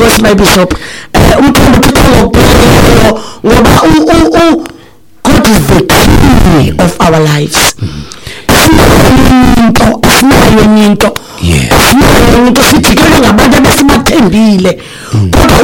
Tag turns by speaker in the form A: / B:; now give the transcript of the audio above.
A: Nkosi my bishop umthombo uthixo ngoba God is the king of our lives. Asinayo into sithi ke ngabantu abasimathembile kodwa